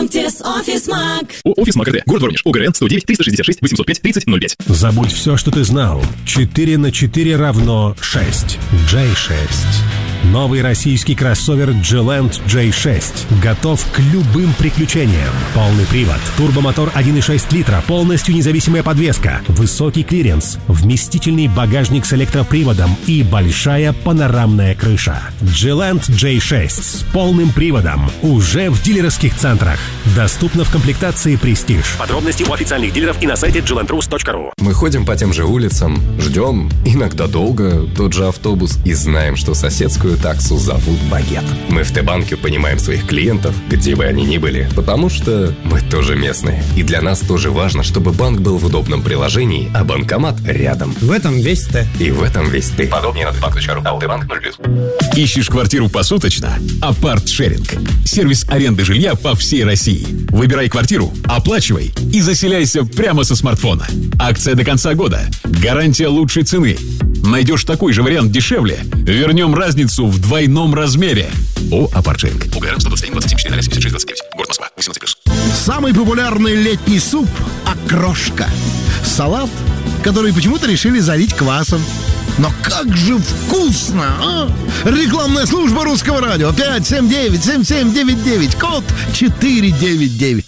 Комтес Офис Маг. Офис Маг РТ. Город Воронеж. ОГРН 109 366 805 3005. Забудь все, что ты знал. 4 на 4 равно 6. J6. Новый российский кроссовер G-Land J6 готов к любым приключениям. Полный привод, турбомотор 1,6 литра, полностью независимая подвеска, высокий клиренс, вместительный багажник с электроприводом и большая панорамная крыша. G-Land J6 с полным приводом уже в дилерских центрах. Доступно в комплектации Prestige. Подробности у официальных дилеров и на сайте glandrus.ru. Мы ходим по тем же улицам, ждем, иногда долго, тот же автобус, и знаем, что соседскую таксу зовут Багет. Мы в Т-банке понимаем своих клиентов, где бы они ни были, потому что мы тоже местные. И для нас тоже важно, чтобы банк был в удобном приложении, а банкомат рядом. В этом весь Т. И в этом весь ты. Подробнее на tbank.ru. АО Т-банк 0+. Ищешь квартиру посуточно? Апарт-шеринг. Сервис аренды жилья по всей России. Выбирай квартиру, оплачивай и заселяйся прямо со смартфона. Акция до конца года. Гарантия лучшей цены. Найдешь такой же вариант дешевле, вернем разницу в двойном размере. О, Апарт-шеринг. ОГРН 121 27 4 76 29. Город Москва. 18+. Самый популярный летний суп – окрошка. Салат, который почему-то решили залить квасом. Но как же вкусно, а? Рекламная служба Русского радио. 579-7799, код 499.